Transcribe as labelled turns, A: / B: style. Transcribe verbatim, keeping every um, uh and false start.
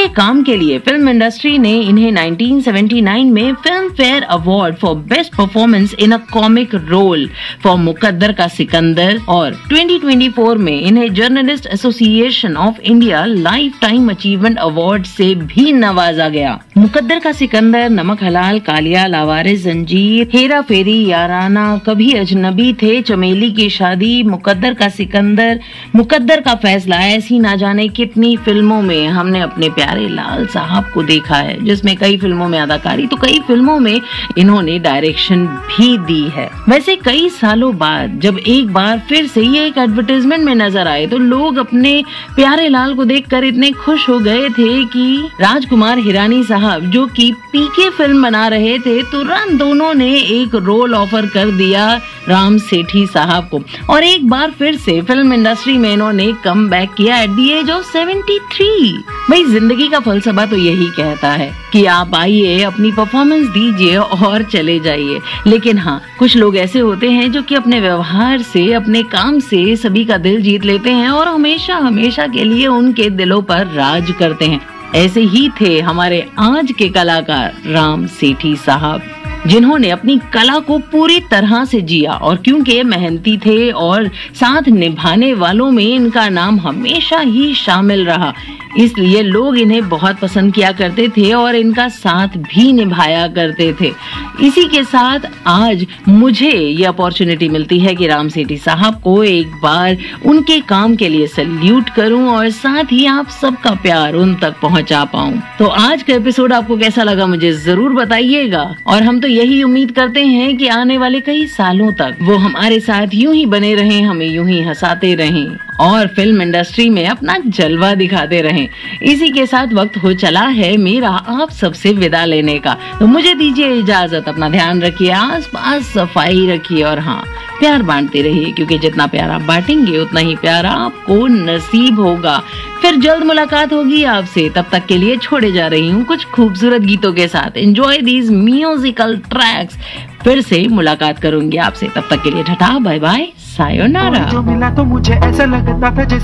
A: उनके काम के लिए फिल्म इंडस्ट्री ने इन्हें नाइनटीन सेवेंटी नाइन में film fair award for best performance in a comic role for मुकद्दर का सिकंदर और ट्वेंटी ट्वेंटी फोर में इन्हें journalist association of India life time achievement award से भी नवाजा गया। मुकद्दर का सिकंदर, नमक हलाल, कालिया, लावारिस, जंजीर, हेरा फेरी, याराना, कभी अजनबी थे, चमेली की शादी, मुकद्दर का सिकंदर, मुकद्दर का फैसला, ऐसी ना जाने कितनी फिल्मों में हमने अपने प्यारे लाल साहब को देखा है, जिसमें कई फिल्मों में अदाकारी तो कई फिल्मों में इन्होंने डायरेक्शन भी दी है। वैसे कई सालों बाद जब एक बार फिर से ये एक एडवर्टाइजमेंट में नजर आए तो लोग अपने प्यारे लाल को देखकर इतने खुश हो गए थे कि राजकुमार हिरानी साहब जो कि पीके फिल्म बना रहे थे, तुरंत दोनों ने एक रोल ऑफर कर दिया राम सेठी साहब को और एक बार फिर से फिल्म इंडस्ट्री में इन्होंने कम बैक किया at the as of seventy three. भाई जिंदगी का फलसफा तो यही कहता है कि आप आइए, अपनी परफॉर्मेंस दीजिए और चले जाइए। लेकिन हाँ, कुछ लोग ऐसे होते हैं जो कि अपने व्यवहार से, अपने काम से सभी का दिल जीत लेते हैं और हमेशा हमेशा के लिए उनके दिलों पर राज करते हैं। ऐसे ही थे हमारे आज के कलाकार राम सेठी साहब, जिन्होंने अपनी कला को पूरी तरह से जिया और क्योंकि मेहनती थे और साथ निभाने वालों में इनका नाम हमेशा ही शामिल रहा, इसलिए लोग इन्हें बहुत पसंद किया करते थे और इनका साथ भी निभाया करते थे। इसी के साथ आज मुझे ये अपॉर्चुनिटी मिलती है कि राम सेठी साहब को एक बार उनके काम के लिए सैल्यूट करूं और साथ ही आप सबका प्यार उन तक पहुंचा पाऊं। तो आज का एपिसोड आपको कैसा लगा मुझे जरूर बताइएगा और हम तो यही उम्मीद करते हैं कि आने वाले कई सालों तक वो हमारे साथ यूं ही बने रहें, हमें यूं ही हंसाते रहें और फिल्म इंडस्ट्री में अपना जलवा दिखाते रहें। इसी के साथ वक्त हो चला है मेरा आप सबसे विदा लेने का, तो मुझे दीजिए इजाजत। अपना ध्यान रखिए, आसपास सफाई रखिए और हाँ, प्यार बांटते रहिए क्योंकि जितना प्यार आप बांटेंगे उतना ही प्यार आपको नसीब होगा। फिर जल्द मुलाकात होगी आपसे, तब तक के लिए छोड़े जा रही हूँ कुछ खूबसूरत गीतों के साथ। Enjoy these musical tracks. फिर से मुलाकात करूंगी आपसे, तब तक के लिए टाटा, बाय बाय, सायोनारा।
B: जो मिला तो मुझे ऐसा लगता था जैसे